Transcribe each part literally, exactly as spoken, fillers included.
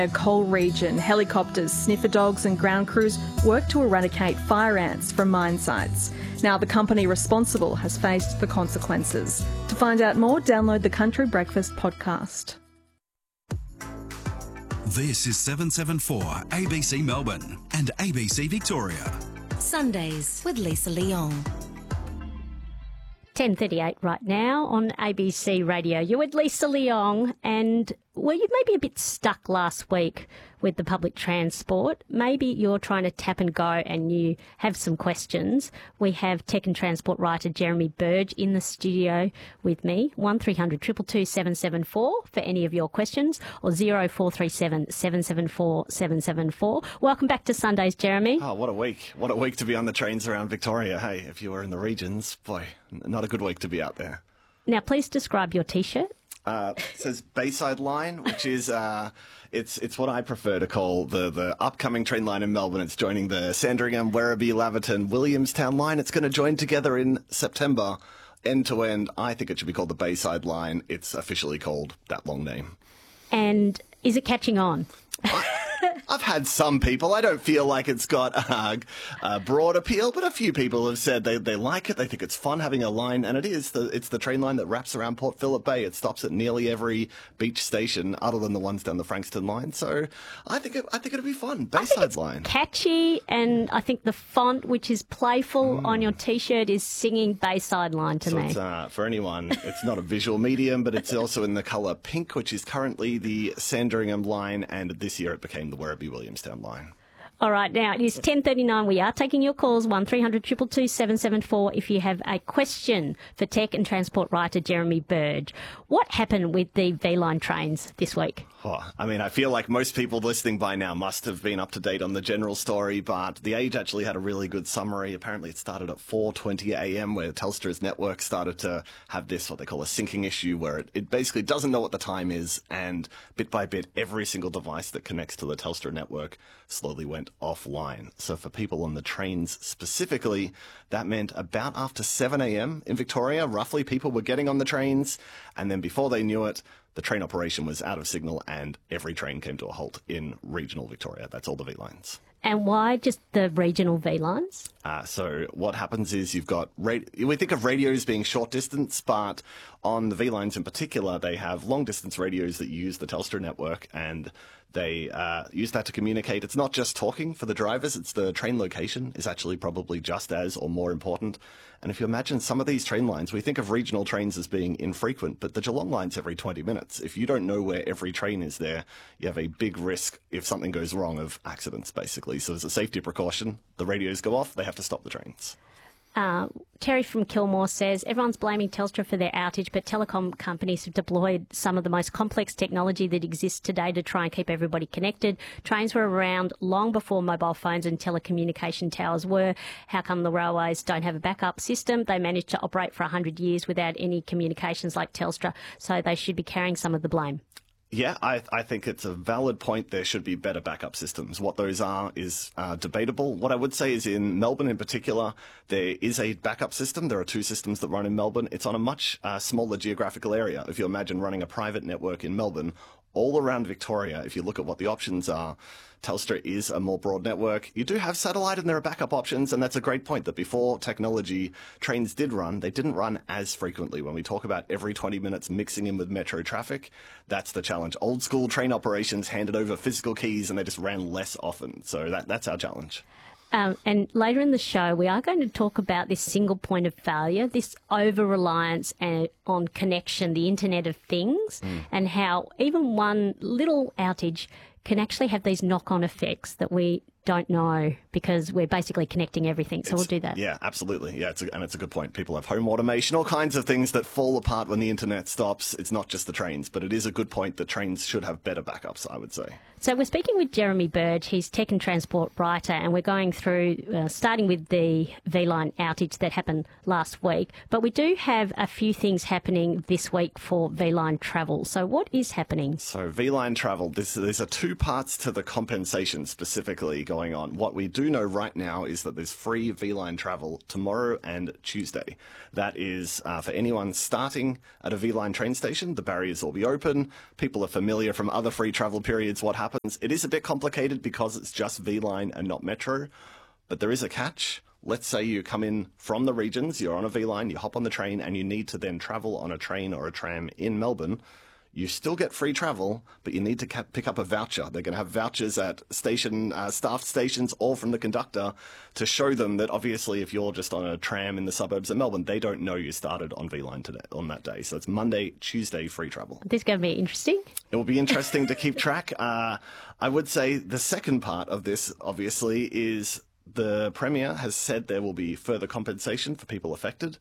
Coal region, helicopters, sniffer dogs and ground crews work to eradicate fire ants from mine sites. Now the company responsible has faced the consequences. To find out more, download the Country Breakfast podcast. This is seven seventy-four A B C Melbourne and A B C Victoria. Sundays with Lisa Leong. ten thirty-eight right now on A B C Radio. You're with Lisa Leong, and were you maybe a bit stuck last week with the public transport? Maybe you're trying to tap and go and you have some questions. We have tech and transport writer Jeremy Burge in the studio with me. one three hundred two two two seven seven four for any of your questions, or zero four three seven seven seven four seven seven four. Welcome back to Sundays, Jeremy. Oh, what a week. What a week to be on the trains around Victoria. Hey, if you were in the regions, boy, not a good week to be out there. Now, please describe your T-shirt. Uh, it says Bayside Line, which is uh, it's it's what I prefer to call the, the upcoming train line in Melbourne. It's joining the Sandringham, Werribee, Laverton, Williamstown line. It's going to join together in September, end to end. I think it should be called the Bayside Line. It's officially called that long name. And is it catching on? I've had some people. I don't feel like it's got uh, a broad appeal, but a few people have said they, they like it. They think it's fun having a line, and it is. The, it's the train line that wraps around Port Phillip Bay. It stops at nearly every beach station, other than the ones down the Frankston line. So I think it, I think it'll be fun. Bayside line, catchy, and I think the font, which is playful mm. on your T-shirt, is singing Bayside Line to so me. It's, uh, for anyone, it's not a visual medium, but it's also in the colour pink, which is currently the Sandringham line, and this year it became the Werribee Williamstown line. All right, now it is ten thirty-nine. We are taking your calls, one three hundred two two two seven seven four, if you have a question for tech and transport writer Jeremy Burge. What happened with the V-Line trains this week? Oh, I mean, I feel like most people listening by now must have been up to date on the general story, but The Age actually had a really good summary. Apparently it started at four twenty a m, where Telstra's network started to have this, what they call a syncing issue, where it, it basically doesn't know what the time is, and bit by bit, every single device that connects to the Telstra network slowly went offline. So for people on the trains specifically, that meant about after seven a m in Victoria, roughly, people were getting on the trains, and then before they knew it, the train operation was out of signal and every train came to a halt in regional Victoria. That's all the V-lines. And why just the regional V-lines? Uh, so what happens is you've got, we think of radios being short distance, but on the V-lines in particular, they have long distance radios that use the Telstra network, and they uh, use that to communicate. It's not just talking for the drivers, it's the train location is actually probably just as or more important. And if you imagine some of these train lines, we think of regional trains as being infrequent, but the Geelong line's every twenty minutes. If you don't know where every train is there, you have a big risk, if something goes wrong, of accidents, basically. So as a safety precaution, the radios go off, they have to stop the trains. Uh, Terry from Kilmore says, everyone's blaming Telstra for their outage, but telecom companies have deployed some of the most complex technology that exists today to try and keep everybody connected. Trains were around long before mobile phones and telecommunication towers were. How come the railways don't have a backup system? They managed to operate for one hundred years without any communications like Telstra, so they should be carrying some of the blame. Yeah, I, I think it's a valid point. There should be better backup systems. What those are is uh, debatable. What I would say is in Melbourne in particular, there is a backup system. There are two systems that run in Melbourne. It's on a much uh, smaller geographical area. If you imagine running a private network in Melbourne, all around Victoria, if you look at what the options are, Telstra is a more broad network. You do have satellite and there are backup options, and that's a great point that before technology, trains did run. They didn't run as frequently. When we talk about every twenty minutes mixing in with metro traffic, that's the challenge. Old school train operations handed over physical keys and they just ran less often. So that, that's our challenge. Um, and later in the show, we are going to talk about this single point of failure, this over-reliance uh, on connection, the Internet of Things, mm. and how even one little outage can actually have these knock-on effects that we don't know because we're basically connecting everything. So it's, we'll do that. Yeah, absolutely. Yeah, it's a, and it's a good point. People have home automation, all kinds of things that fall apart when the internet stops. It's not just the trains, but it is a good point that trains should have better backups, I would say. So we're speaking with Jeremy Burge. He's tech and transport writer, and we're going through, uh, starting with the V-Line outage that happened last week. But we do have a few things happening this week for V-Line travel. So what is happening? So V-Line travel, this, there's a two two parts to the compensation specifically going on. What we do know right now is that there's free V-Line travel tomorrow and Tuesday. That is uh, for anyone starting at a V-Line train station. The barriers will be open. People are familiar from other free travel periods what happens. It is a bit complicated because it's just V-Line and not Metro, but there is a catch. Let's say you come in from the regions, you're on a V-Line, you hop on the train, and you need to then travel on a train or a tram in Melbourne. You still get free travel, but you need to ca- pick up a voucher. They're going to have vouchers at station uh, staff stations or from the conductor to show them that obviously if you're just on a tram in the suburbs of Melbourne, they don't know you started on V-Line today on that day. So it's Monday, Tuesday, free travel. This is going to be interesting. It will be interesting to keep track. Uh, I would say the second part of this, obviously, is the Premier has said there will be further compensation for people affected.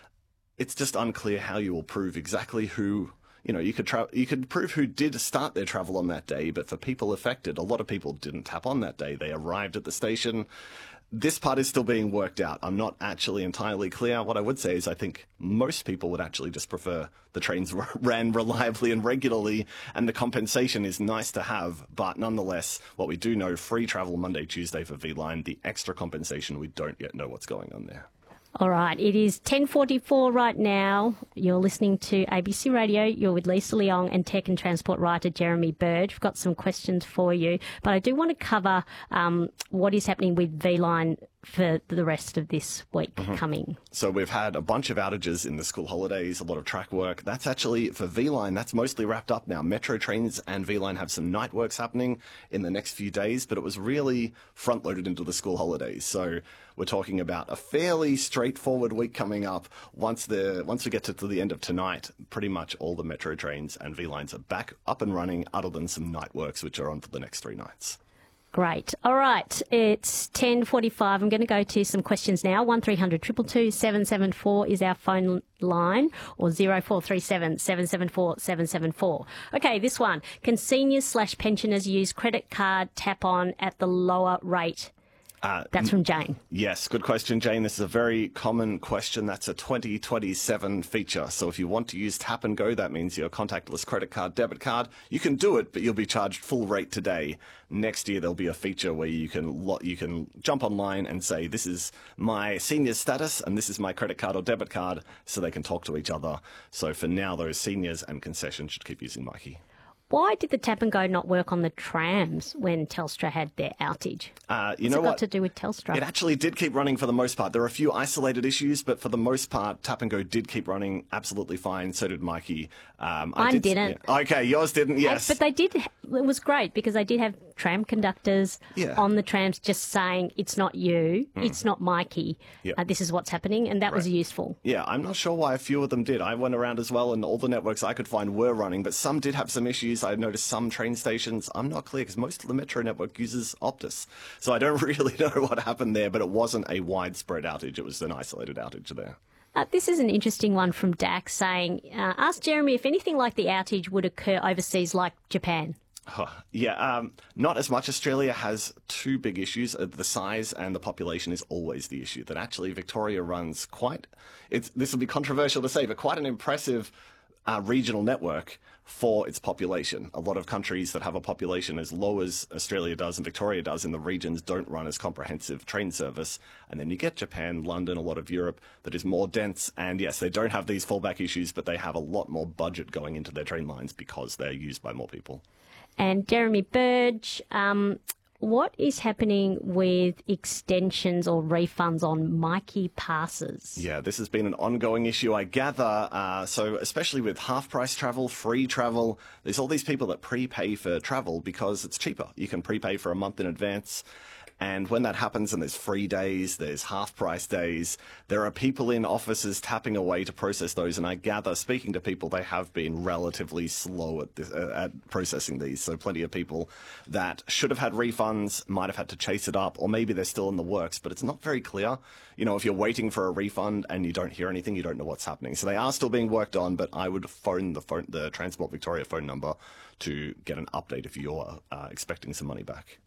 It's just unclear how you will prove exactly who, you know, you could tra- you could prove who did start their travel on that day, but for people affected, a lot of people didn't tap on that day. They arrived at the station. This part is still being worked out. I'm not actually entirely clear. What I would say is I think most people would actually just prefer the trains ran reliably and regularly, and the compensation is nice to have. But nonetheless, what we do know, free travel Monday, Tuesday for V-Line. The extra compensation, we don't yet know what's going on there. All right, it is ten forty-four right now. You're listening to A B C Radio. You're with Lisa Leong and tech and transport writer Jeremy Bird. We've got some questions for you, but I do want to cover um, what is happening with V-Line for the rest of this week mm-hmm. coming. So we've had a bunch of outages in the school holidays, a lot of track work. That's actually, for V-Line, that's mostly wrapped up now. Metro trains and V-Line have some night works happening in the next few days, but it was really front-loaded into the school holidays. So we're talking about a fairly straightforward week coming up. Once the once we get to, to the end of tonight, pretty much all the Metro trains and V-Lines are back up and running, other than some night works, which are on for the next three nights. Great. All right. It's ten forty-five. I'm going to go to some questions now. one three hundred two two two seven seven four is our phone line, or zero four three seven seven seven four seven seven four. Okay, this one. Can seniors slash pensioners use credit card tap on at the lower rate? Uh, That's from Jane. Yes, good question, Jane. This is a very common question. That's a twenty twenty-seven feature. So if you want to use Tap and Go, that means your contactless credit card, debit card. You can do it, but you'll be charged full rate today. Next year, there'll be a feature where you can lo- you can jump online and say, this is my senior status and this is my credit card or debit card, so they can talk to each other. So for now, those seniors and concessions should keep using Mikey. Why did the Tap and Go not work on the trams when Telstra had their outage? Uh, you What's know it got what? to do with Telstra? It actually did keep running for the most part. There are a few isolated issues, but for the most part, Tap and Go did keep running absolutely fine. So did Mikey. Um, Mine I did, didn't. Yeah. Okay, yours didn't, yes. But they did. It was great because they did have tram conductors yeah. on the trams just saying, it's not you, mm. it's not Mikey, yep. uh, this is what's happening, and that right. was useful. Yeah, I'm not sure why a few of them did. I went around as well, and all the networks I could find were running, but some did have some issues. I noticed some train stations, I'm not clear, because most of the Metro network uses Optus. So I don't really know what happened there, but it wasn't a widespread outage. It was an isolated outage there. Uh, this is an interesting one from Dax saying, uh, ask Jeremy if anything like the outage would occur overseas like Japan. Oh, yeah, um, not as much. Australia has two big issues. Uh, the size and the population is always the issue. That actually Victoria runs quite, it's, this will be controversial to say, but quite an impressive uh, regional network for its population. A lot of countries that have a population as low as Australia does and Victoria does in the regions don't run as comprehensive train service. And then you get Japan, London, a lot of Europe that is more dense. And yes, they don't have these fallback issues, but they have a lot more budget going into their train lines because they're used by more people. And Jeremy Burge, um, what is happening with extensions or refunds on Mikey passes? Yeah, this has been an ongoing issue, I gather. Uh, so especially with half-price travel, free travel, there's all these people that prepay for travel because it's cheaper. You can prepay for a month in advance. And when that happens and there's free days, there's half-price days, there are people in offices tapping away to process those. And I gather, speaking to people, they have been relatively slow at, this, uh, at processing these. So plenty of people that should have had refunds might have had to chase it up, or maybe they're still in the works, but it's not very clear. You know, if you're waiting for a refund and you don't hear anything, you don't know what's happening. So they are still being worked on, but I would phone the, phone, the Transport Victoria phone number to get an update if you're uh, expecting some money back.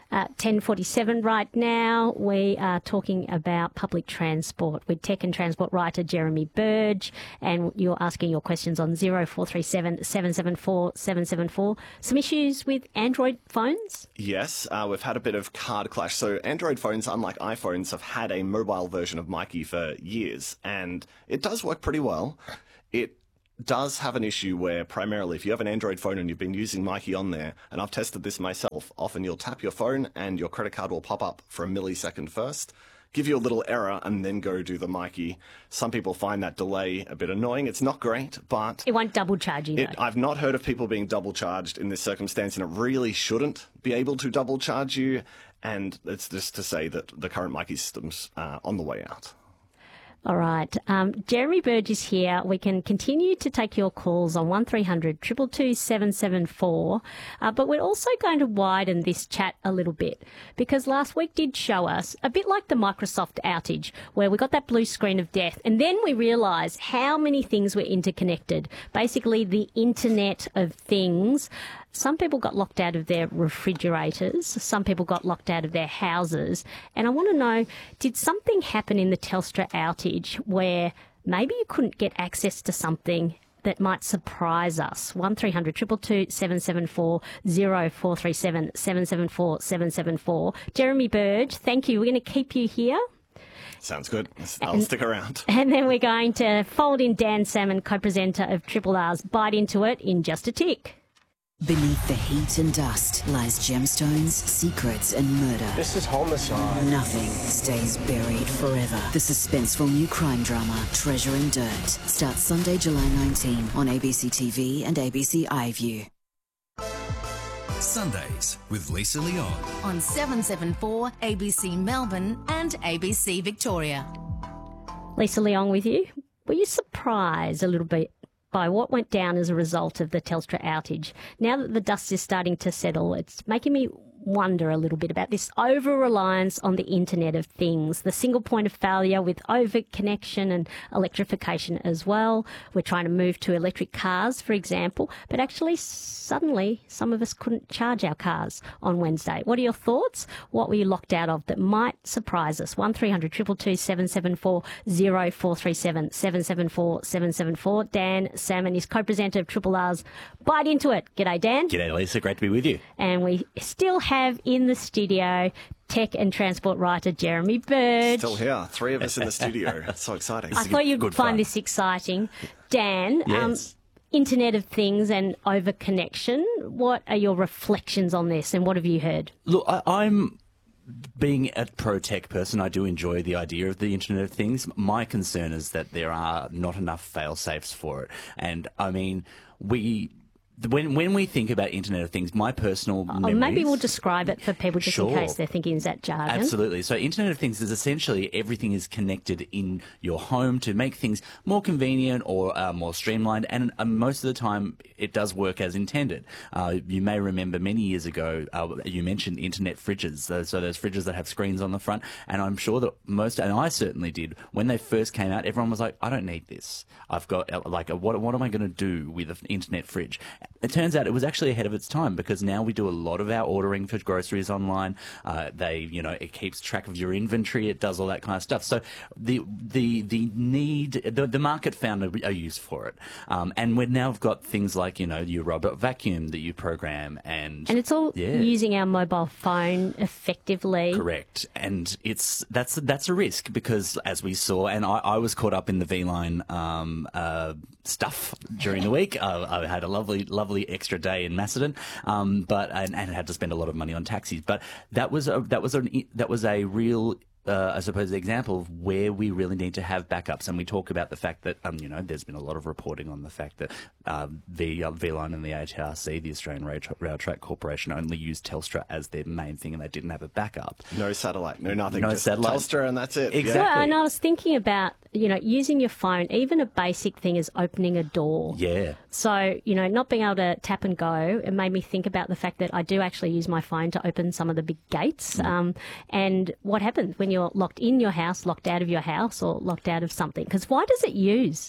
Uh, ten forty-seven right now. We are talking about public transport with tech and transport writer Jeremy Burge, and you're asking your questions on zero four three seven, seven seven four, seven seven four. Some issues with Android phones? Yes, uh, we've had a bit of card clash. So Android phones, unlike iPhones, have had a mobile version of Mikey for years, and it does work pretty well. It does have an issue where primarily if you have an Android phone and you've been using Mikey on there, and I've tested this myself, often you'll tap your phone and your credit card will pop up for a millisecond first, give you a little error, and then go do the Mikey. Some people find that delay a bit annoying. It's not great, but It won't double charge you, it, though. I've not heard of people being double charged in this circumstance, and it really shouldn't be able to double charge you. And it's just to say that the current Mikey system's uh, on the way out. All right. Um, Jeremy Burge is here. We can continue to take your calls on one three hundred, two two two, seven seven four. Uh, but we're also going to widen this chat a little bit because last week did show us a bit like the Microsoft outage where we got that blue screen of death and then we realised how many things were interconnected. Basically, the Internet of Things. Some people got locked out of their refrigerators. Some people got locked out of their houses. And I want to know, did something happen in the Telstra outage where maybe you couldn't get access to something that might surprise us? one three hundred, two two two, seven seven four, zero four three seven, seven seven four, seven seven four. Jeremy Burge, thank you. We're going to keep you here. Sounds good. I'll stick around. And then we're going to fold in Dan Salmon, co-presenter of Triple R's Bite Into It in just a tick. Beneath the heat and dust lies gemstones, secrets and murder. This is homicide. Nothing stays buried forever. The suspenseful new crime drama Treasure in Dirt starts Sunday, July nineteenth on A B C T V and A B C iView. Sundays with Lisa Leon. On seven seven four A B C Melbourne and A B C Victoria. Lisa Leong with you. Were you surprised a little bit by what went down as a result of the Telstra outage? Now that the dust is starting to settle, it's making me wonder a little bit about this over-reliance on the Internet of Things, the single point of failure with over-connection and electrification as well. We're trying to move to electric cars, for example, but actually suddenly some of us couldn't charge our cars on Wednesday. What are your thoughts? What were you locked out of that might surprise us? one three hundred, two two two, seven seven four, zero four three seven, seven seven four, seven seven four. Dan Salmon is co-presenter of Triple R's Bite Into It. G'day, Dan. G'day, Lisa. Great to be with you. And we still have in the studio tech and transport writer Jeremy Burge. Still here. Three of us in the studio. It's so exciting. I thought you'd good find fun. this exciting. Dan, um, Yes. Internet of Things and over-connection, what are your reflections on this and what have you heard? Look, I, I'm being a pro-tech person. I do enjoy the idea of the Internet of Things. My concern is that there are not enough fail-safes for it. And, I mean, we... When when we think about Internet of Things, my personal Or memories... maybe we'll describe it for people just Sure. in case they're thinking, is that jargon? Absolutely. So Internet of Things is essentially everything is connected in your home to make things more convenient or uh, more streamlined, and uh, most of the time it does work as intended. Uh, you may remember many years ago uh, you mentioned internet fridges, uh, so those fridges that have screens on the front, and I'm sure that most, and I certainly did, when they first came out, everyone was like, I don't need this. I've got, uh, like, a, what, what am I going to do with an internet fridge? It turns out it was actually ahead of its time because now we do a lot of our ordering for groceries online. Uh, they, you know, it keeps track of your inventory. It does all that kind of stuff. So the the the need, the, the market found a, a use for it. Um, and we've now got things like, you know, your robot vacuum that you program and... And it's all yeah. using our mobile phone effectively. Correct. And it's that's that's a risk because, as we saw, and I, I was caught up in the V-Line um, uh, stuff during the week. Uh, I had a lovely, lovely extra day in Macedon, um, but and, and had to spend a lot of money on taxis. But that was a, that was an, that was a real. Uh, I suppose the example of where we really need to have backups, and we talk about the fact that um, you know there's been a lot of reporting on the fact that uh, the uh, V-Line and the A T R C, the Australian Rail, Tra- Rail Track Corporation, only used Telstra as their main thing, and they didn't have a backup. No satellite, no nothing. No just satellite. Telstra and that's it. Exactly. Well, and I was thinking about, you know, using your phone, even a basic thing is opening a door. Yeah. So, you know, not being able to tap and go, it made me think about the fact that I do actually use my phone to open some of the big gates. Mm. Um, and what happens when you're locked in your house, locked out of your house, or locked out of something? Because why does it use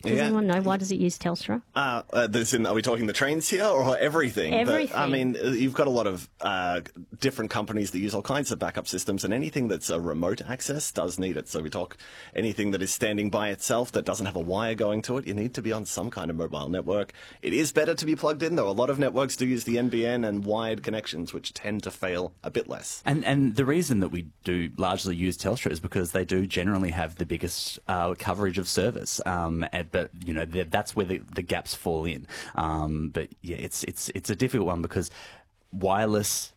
Does Yeah. anyone know why does it use Telstra? Uh, uh, this in, are we talking the trains here or everything? Everything. But, I mean, uh, you've got a lot of uh, different companies that use all kinds of backup systems, and anything that's a remote access does need it. So we talk anything that is standing by itself that doesn't have a wire going to it, you need to be on some kind of mobile network. It is better to be plugged in, though. A lot of networks do use the N B N and wired connections, which tend to fail a bit less. And and the reason that we do largely use Telstra is because they do generally have the biggest uh, coverage of service. Um, and, but you know that's where the, the gaps fall in. Um, but yeah, it's it's it's a difficult one because wireless